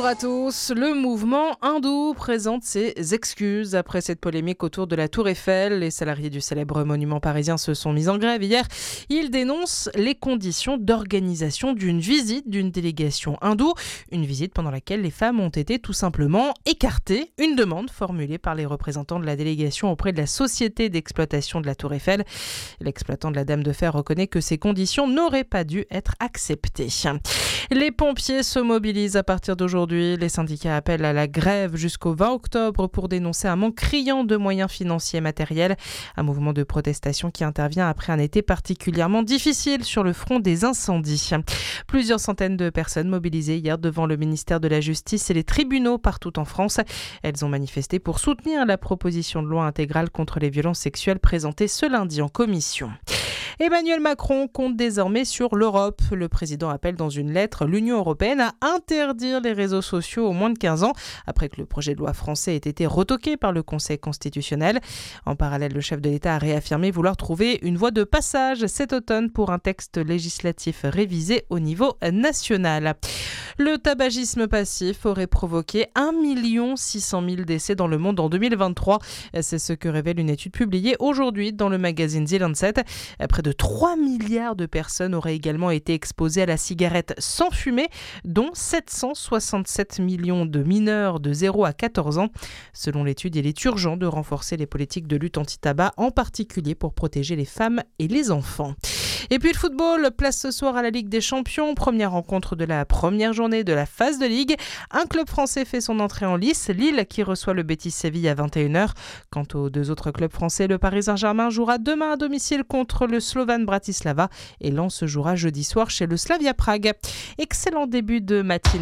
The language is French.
à tous. Le mouvement hindou présente ses excuses après cette polémique autour de la Tour Eiffel. Les salariés du célèbre monument parisien se sont mis en grève hier. Ils dénoncent les conditions d'organisation d'une visite d'une délégation hindoue. Une visite pendant laquelle les femmes ont été tout simplement écartées. Une demande formulée par les représentants de la délégation auprès de la société d'exploitation de la Tour Eiffel. L'exploitant de la Dame de Fer reconnaît que ces conditions n'auraient pas dû être acceptées. Les pompiers se mobilisent à partir d'aujourd'hui. Les syndicats appellent à la grève jusqu'au 20 octobre pour dénoncer un manque criant de moyens financiers et matériels. Un mouvement de protestation qui intervient après un été particulièrement difficile sur le front des incendies. Plusieurs centaines de personnes mobilisées hier devant le ministère de la Justice et les tribunaux partout en France. Elles ont manifesté pour soutenir la proposition de loi intégrale contre les violences sexuelles présentée ce lundi en commission. Emmanuel Macron compte désormais sur l'Europe. Le président appelle dans une lettre l'Union européenne à interdire les réseaux sociaux aux moins de 15 ans, après que le projet de loi français ait été retoqué par le Conseil constitutionnel. En parallèle, le chef de l'État a réaffirmé vouloir trouver une voie de passage cet automne pour un texte législatif révisé au niveau national. Le tabagisme passif aurait provoqué 1 600 000 décès dans le monde en 2023. C'est ce que révèle une étude publiée aujourd'hui dans le magazine The Lancet. Près de 3 milliards de personnes auraient également été exposées à la cigarette sans fumer, dont 767 millions de mineurs de 0 à 14 ans. Selon l'étude, il est urgent de renforcer les politiques de lutte anti-tabac, en particulier pour protéger les femmes et les enfants. Et puis le football, place ce soir à la Ligue des Champions, première rencontre de la première journée de la phase de Ligue. Un club français fait son entrée en lice, Lille qui reçoit le Betis Séville à 21h. Quant aux deux autres clubs français, le Paris Saint-Germain jouera demain à domicile contre le Slovan Bratislava et Lens jouera jeudi soir chez le Slavia Prague. Excellent début de matinée.